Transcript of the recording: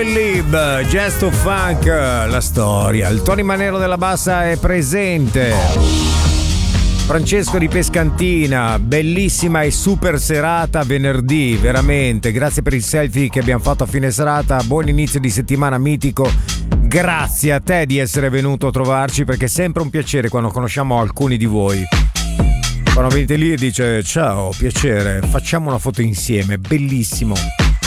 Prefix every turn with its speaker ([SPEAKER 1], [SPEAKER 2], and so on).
[SPEAKER 1] Lib, Gesto Funk, la storia. Il Tony Manero della Bassa è presente. Francesco di Pescantina, bellissima e super serata venerdì, veramente. Grazie per il selfie che abbiamo fatto a fine serata. Buon inizio di settimana mitico. Grazie a te di essere venuto a trovarci, perché è sempre un piacere quando conosciamo alcuni di voi. Quando venite lì e dice ciao, piacere, facciamo una foto insieme, bellissimo.